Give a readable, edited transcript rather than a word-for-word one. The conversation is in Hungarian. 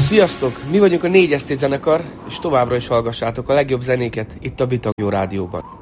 Sziasztok! Mi vagyunk a 4ST zenekar, és továbbra is hallgassátok a legjobb zenéket itt a Bitagyó Rádióban.